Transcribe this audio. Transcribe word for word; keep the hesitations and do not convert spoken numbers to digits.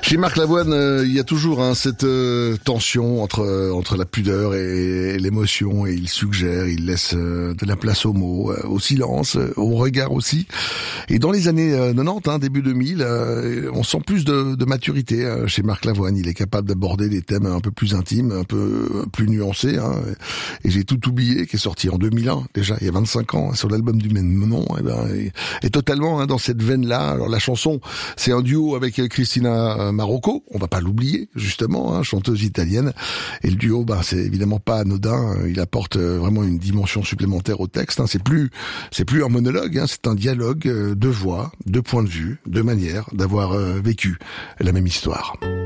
Chez Marc Lavoine, euh, il y a toujours hein, cette euh, tension entre euh, entre la pudeur et, et l'émotion, et il suggère, il laisse euh, de la place aux mots, euh, au silence, euh, au regard aussi. Et dans les années euh, quatre-vingt-dix, hein, début deux mille, euh, on sent plus de, de maturité euh, chez Marc Lavoine. Il est capable d'aborder des thèmes un peu plus intimes, un peu euh, plus nuancés. Hein. Et j'ai tout oublié, qui est sorti en deux mille un déjà, il y a vingt-cinq ans, hein, sur l'album du même nom. Et ben, et, et totalement hein, dans cette veine-là. Alors la chanson, c'est un duo avec Christina Marocco, on va pas l'oublier justement, hein, chanteuse italienne, et le duo, bah c'est évidemment pas anodin, il apporte vraiment une dimension supplémentaire au texte. Hein. C'est plus, c'est plus un monologue, hein, c'est un dialogue de voix, de points de vue, de manières d'avoir euh, vécu la même histoire.